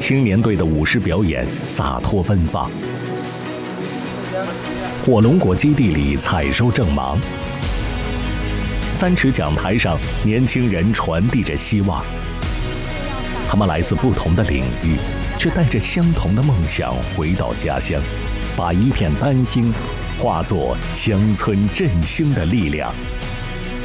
青年队的舞狮表演洒脱奔放。火龙果基地里采收正忙，三尺讲台上，年轻人传递着希望。他们来自不同的领域，却带着相同的梦想回到家乡，把一片丹心化作乡村振兴的力量。